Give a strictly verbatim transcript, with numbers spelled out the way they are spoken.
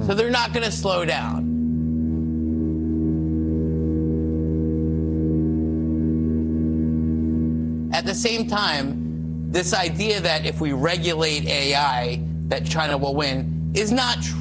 Mm. So they're not going to slow down. At the same time, this idea that if we regulate A I, that China will win is not true.